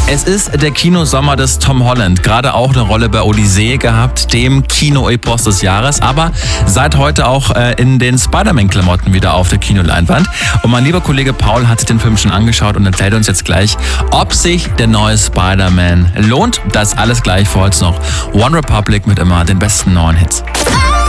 Es ist der Kinosommer des Tom Holland. Gerade auch eine Rolle bei Odyssee gehabt, dem Kinoepos des Jahres. Aber seit heute auch in den Spider-Man-Klamotten wieder auf der Kinoleinwand. Und mein lieber Kollege Paul hat sich den Film schon angeschaut und erzählt uns jetzt gleich, ob sich der neue Spider-Man lohnt. Das alles gleich, vorher noch One Republic mit immer den besten neuen Hits.